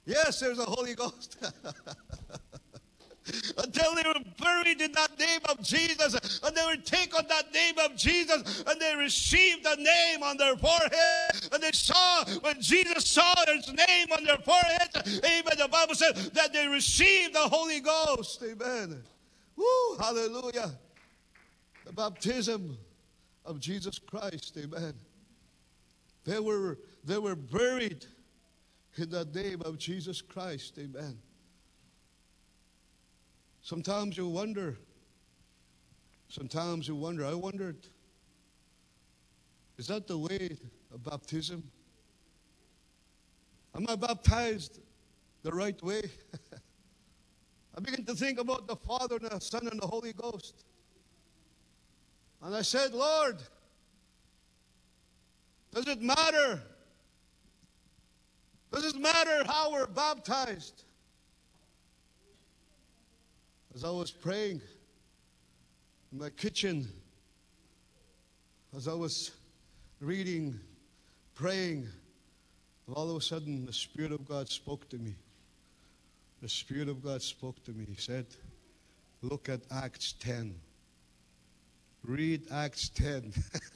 Yes, there's a Holy Ghost. Until they were buried in that name of Jesus, and they would take on that name of Jesus, and they received the name on their forehead, and they saw, when Jesus saw his name on their forehead, amen, the Bible said that they received the Holy Ghost, amen. Woo, hallelujah. The baptism of Jesus Christ, amen. They were buried in the name of Jesus Christ, amen. Sometimes you wonder, I wondered, is that the way of baptism? Am I baptized the right way? I began to think about the Father and the Son and the Holy Ghost. And I said, Lord, does it matter? Does it matter how we're baptized? As I was praying in my kitchen, as I was reading, praying, all of a sudden the Spirit of God spoke to me. The Spirit of God spoke to me. He said, look at Acts 10. Read Acts 10.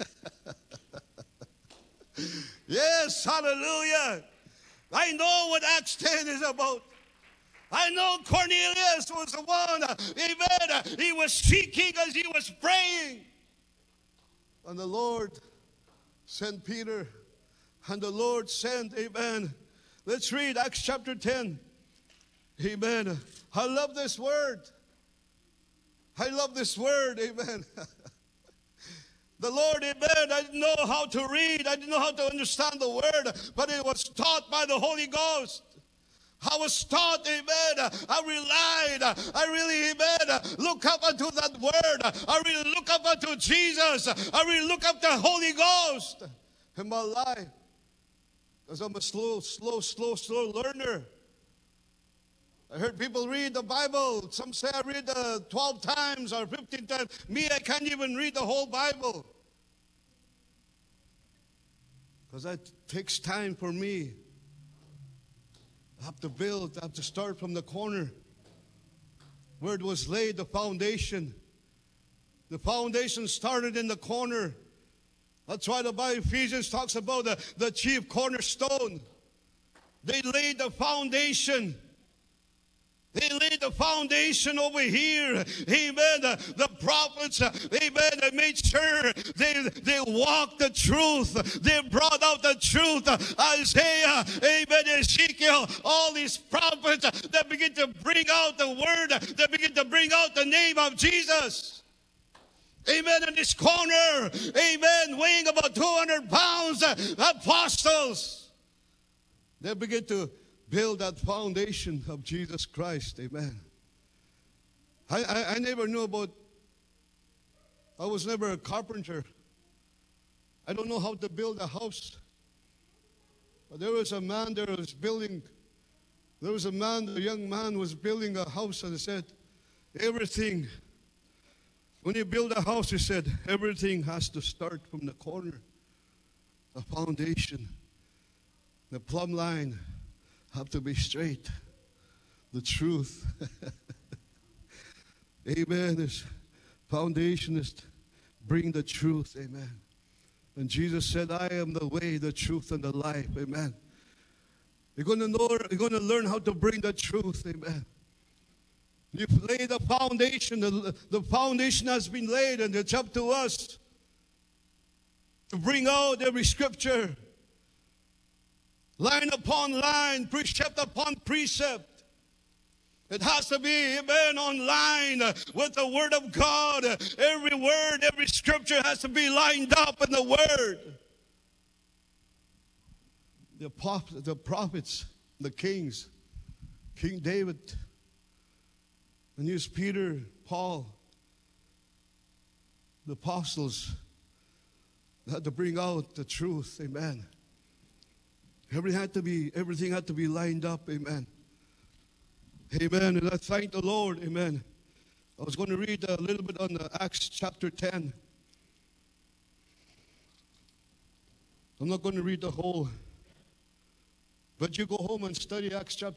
Yes, hallelujah. I know what Acts 10 is about. I know Cornelius was the one, amen, he was seeking as he was praying. And the Lord sent Peter, and the Lord sent, amen. Let's read Acts chapter 10. Amen. I love this word. I love this word, amen. The Lord, amen, I didn't know how to read. I didn't know how to understand the word, but it was taught by the Holy Ghost. I was taught, amen, I relied, I really, amen, look up unto that word. I really look up unto Jesus. I really look up to the Holy Ghost in my life. Because I'm a slow learner. I heard people read the Bible. Some say I read 12 times or 15 times. Me, I can't even read the whole Bible. Because that takes time for me. I have to build, I have to start from the corner where it was laid, the foundation. The foundation started in the corner. That's why the Bible, Ephesians, talks about the chief cornerstone. They laid the foundation. They laid the foundation over here. Amen. The prophets, amen, they made sure they walked the truth. They brought out the truth. Isaiah, amen, Ezekiel, all these prophets that begin to bring out the word, that begin to bring out the name of Jesus. Amen. In this corner, amen, weighing about 200 pounds, apostles. They begin to build that foundation of Jesus Christ. Amen. I never knew about, I was never a carpenter. I don't know how to build a house. But there was a man there was building, there was a young man was building a house, and he said, everything, when you build a house, he said, everything has to start from the corner. The foundation, the plumb line, have to be straight. The truth. Amen. This foundation is to bring the truth. Amen. And Jesus said, I am the way, the truth, and the life. Amen. You're going to learn how to bring the truth. Amen. You've laid the foundation. The foundation has been laid, and it's up to us to bring out every scripture. Line upon line, precept upon precept. It has to be, amen, online with the Word of God. Every word, every scripture has to be lined up in the Word. The prophets, the kings, King David, and used Peter, Paul, the apostles, had to bring out the truth, amen. Everything had to be lined up, amen. Amen. And I thank the Lord, amen. I was going to read a little bit on Acts chapter 10. I'm not going to read the whole, but you go home and study Acts chapter